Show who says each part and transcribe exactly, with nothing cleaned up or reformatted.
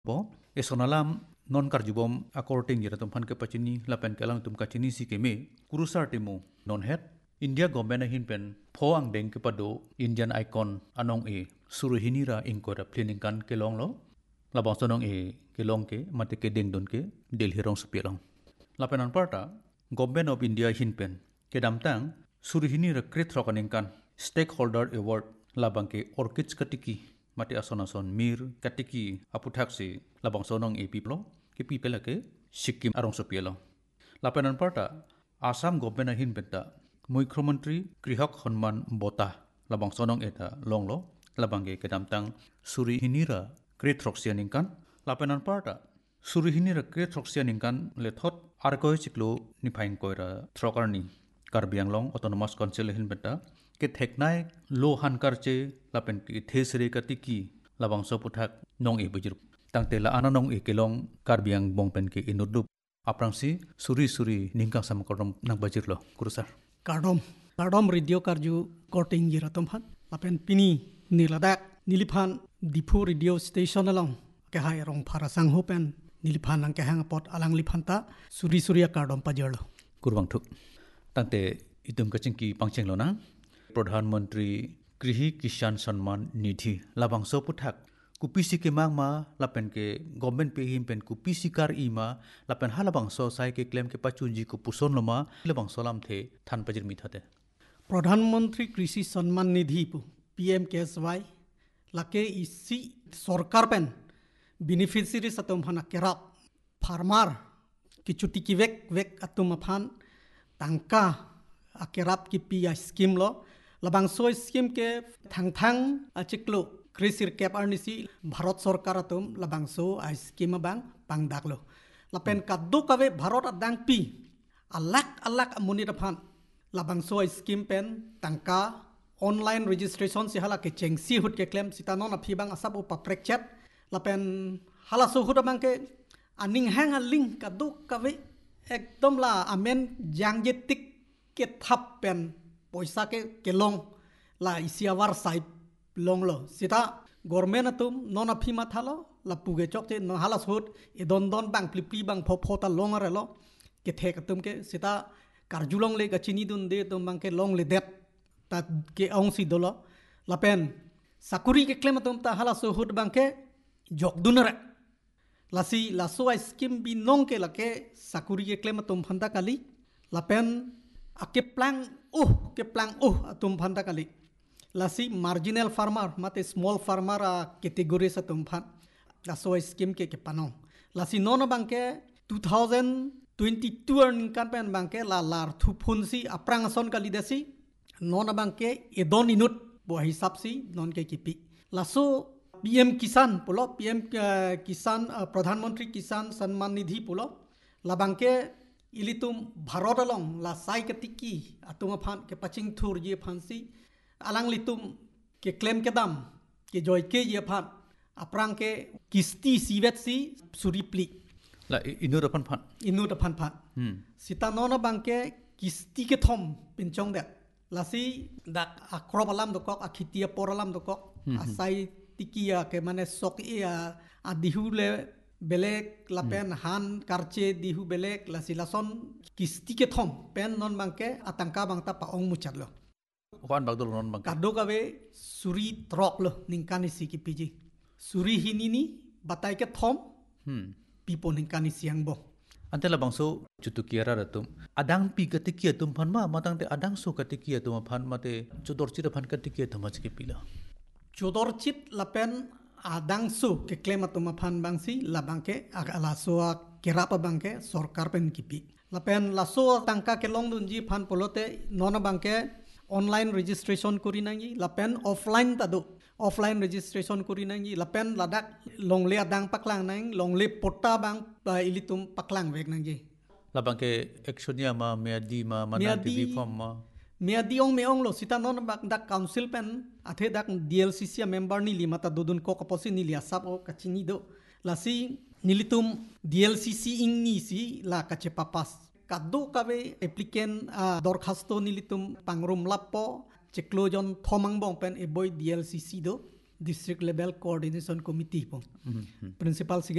Speaker 1: bo esonalam non karjubom according jira tumpan ke pachini lapen kelang tum kachini si keme kurusar timu non het India government hin pen phoang deng ke pado Indian icon anong e suruhinira ingkora planning kan kelong lo labang sonong e kelong ke mate ke deng don ke Delhi rong supialong lapenan parta government of India hin pen kedam tang suruhinira kret rokaning kan stakeholder award labang ke orchids katiki mati ason-ason mir katiki aputhak si labang sonong e piplo ke pipela ke Sikkim arong sopielo lapenan parta Assam government hin benta Mukhyamantri Krihak Honman Bota labang sonong eta longlo labang ke kedamtang Surihinira Kretroxianingkan lapenan parta Surihinira Kretroxianingkan lethot arkoi chiklo nipaing koira trokarni Karbiang Long Autonomous Council hin benta ke theknai lo hankarche lapen ki thesre katiki labang so puthak nong e bujur tangte la ananong e kelong Karbiang bongpen ke inudup aprangsi suri suri ningkang samakodom nang bajir lo kurusar
Speaker 2: kardom kardom radio karju korting jiratom han lapen pini niladak niliphan dipu radio station along ke hai rong pharasang hopen niliphan ang ke hang pot alang liphanta suri surya kardom pajerlo
Speaker 1: kurwang thuk tangte itum kachingki pangcheng lo na Pradhan Mantri Krihi Kisan Samman Nidhi labang so puthak kupisi ke mangma lapen ke government pe him pen kupisi kar ima lapen halabang so sai ke claim ke pachunji ko puson loma labang solam the than pajir mithate
Speaker 2: Pradhan Mantri Krishi Samman Nidhi pu P M K S Y lake isi sorkar pen beneficiary satum hana kerap farmer kichuti ki vek vek atum aphan tangka akerap ki pi scheme lo labang so scheme ke thang thang achiklo krisir cap arnisi bharat sarkar atum labang so a scheme bang pangdaklo lapen kaddo kave bharat adang pi alak alak munit aphan labang so scheme pen tangka online registration si hala ke chengsi hut ke claim sitanon aphi bang asap upa prekchat lapen hala so hut bang ke aning hang a link kaddo kave ekdom la amen jangjetik ke thap pen poisa ke kelong la isiawar sai long lo sita government atum non aphima thalo la puge chok che no halas hot e don don bang plipli bang pho pho ta long are lo ke thek atum ke sita karjulong le gachini dun de tum bang ke long le det ta ke ong si dolo la pen sakuri ke klem atum ta halas hot bang ke jok dunare la si la so scheme bi nong ke la ke sakuri ke klem atum phanda kali la pen ake plang uh ke plang uh atum phanda kali lasi marginal farmer mate small farmer a category sa tum phan la so scheme ke ke panong lasi non bangke twenty twenty-two earning kan pen bangke la lar thu phun si aprang son kali dasi non bangke edon inut bo hisap si non ke kipi laso P M Kisan pulo P M uh, Kisan uh, Pradhan Mantri Kisan Samman Nidhi pulo la bangke ilitum bharot along la sai katiki atuma phan ke paching thur ye phansi alang litum ke claim ke dam ke joy ke ye phan aprang ke kisti sivet si suripli
Speaker 1: la inu rapan phan
Speaker 2: inu da phan phan
Speaker 1: hmm
Speaker 2: sita nona bangke kisti ke thom pinchong de la si dak akrop alam dokok akhitia poralam dokok asai tikia ke mane sok ia adihule belek lapen han karche dihu belek la silason kisti ke thom pen non bangke atangka bangta paong mucharlo
Speaker 1: wan bagdol non bang
Speaker 2: kaddo kawe suri trok lo ningkani si ki piji suri hinini batai ke thom
Speaker 1: hmm
Speaker 2: pipo ningkani siang bo
Speaker 1: antela bangso chutukiara ratum adang pi katikia tum phan ma matang te adang so katikia tum phan mate chudorchi phan katikia thomach ke pila
Speaker 2: chodorchit lapen adang su ke claim atuma phan bangsi la bangke ala so kerapa bangke sorkar pen kipi lapen la so tangka ke long dunji phan polote nona bangke online registration kuri nangi lapen offline tado offline registration kuri nangi lapen ladak longle adang paklang nang longle pota bang ilitum paklang vek nangi
Speaker 1: labang ke actionia ma meadi ma mana tv form ma
Speaker 2: meadi ong meong lo sita non bak dak council pen athe dak D L C C member ni limata dodun ko kaposi ni liasap o kachini do lasi nilitum D L C C ing ni si la kache papas kaddo kabe applicant uh, dorkhasto nilitum pangrum lappo cheklojon thomang bong pen e boy D L C C do district level coordination committee po mm-hmm. principal